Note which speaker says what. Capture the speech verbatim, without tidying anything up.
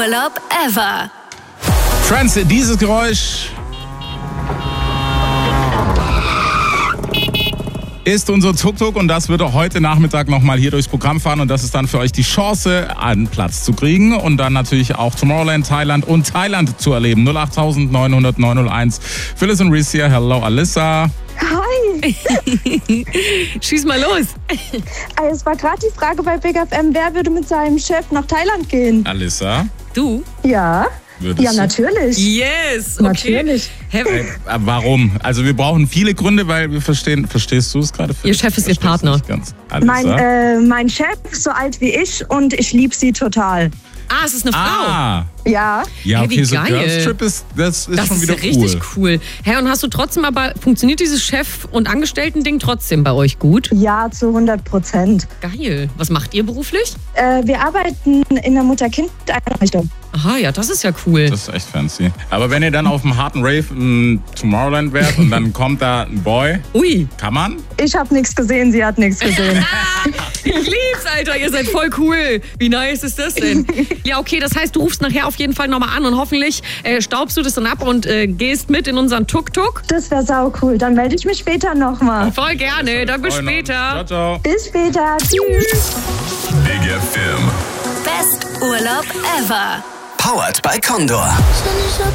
Speaker 1: Urlaub ever.
Speaker 2: Friends, dieses Geräusch ist unser Tuk-Tuk und das wird heute Nachmittag nochmal hier durchs Programm fahren und das ist dann für euch die Chance, einen Platz zu kriegen und dann natürlich auch Tomorrowland, Thailand und Thailand zu erleben. null acht neun null null neun null eins. Phyllis und Reese hier. Hello, Alyssa.
Speaker 3: Hi.
Speaker 4: Schieß mal los.
Speaker 3: Also es war gerade die Frage bei Big F M, wer würde mit seinem Chef nach Thailand gehen?
Speaker 2: Alyssa,
Speaker 4: Du?
Speaker 3: Ja.
Speaker 2: würdest
Speaker 3: Ja,
Speaker 2: du?
Speaker 3: natürlich.
Speaker 4: Yes, okay.
Speaker 3: Natürlich.
Speaker 4: Hä,
Speaker 2: Äh, warum? Also wir brauchen viele Gründe, weil wir verstehen, verstehst du es gerade?
Speaker 4: Ihr Chef ist Ihr
Speaker 2: Verstehst
Speaker 4: Partner.
Speaker 2: du nicht ganz. Alyssa?
Speaker 3: Mein, äh, mein Chef ist so alt wie ich und ich liebe sie total.
Speaker 4: ah, es ist eine Frau.
Speaker 2: ah,
Speaker 3: Ja.
Speaker 2: ja,
Speaker 4: Hey, wie
Speaker 2: okay, so
Speaker 4: geil.
Speaker 2: Girls Trip ist, das ist
Speaker 4: Das
Speaker 2: schon
Speaker 4: ist
Speaker 2: wieder
Speaker 4: ja richtig
Speaker 2: cool.
Speaker 4: cool. Hä, und hast du trotzdem aber, funktioniert dieses Chef- und Angestellten-Ding trotzdem bei euch gut?
Speaker 3: Ja, zu hundert Prozent.
Speaker 4: Geil. Was macht ihr beruflich?
Speaker 3: Äh, wir arbeiten in der Mutter-Kind-Einrichtung.
Speaker 4: Aha, ja, das ist ja cool.
Speaker 2: Das ist echt fancy. Aber wenn ihr dann auf einem harten Rave in Tomorrowland wärt und dann kommt da ein Boy,
Speaker 4: Ui.
Speaker 2: kann man?
Speaker 3: Ich habe nichts gesehen, sie hat nichts gesehen.
Speaker 4: Ich lieb's, Alter. Ihr seid voll cool. Wie nice ist das denn? Ja, okay, das heißt, du rufst nachher auf jeden Fall nochmal an und hoffentlich äh, staubst du das dann ab und äh, gehst mit in unseren Tuk-Tuk.
Speaker 3: Das wäre sau cool. Dann melde ich mich später nochmal.
Speaker 4: Voll gerne. Dann bis
Speaker 2: Freuen uns.
Speaker 4: später.
Speaker 2: Ciao, ciao.
Speaker 3: Bis später. Tschüss.
Speaker 5: Big F M.
Speaker 1: Best Urlaub ever.
Speaker 5: Powered by Condor.
Speaker 6: Sun is up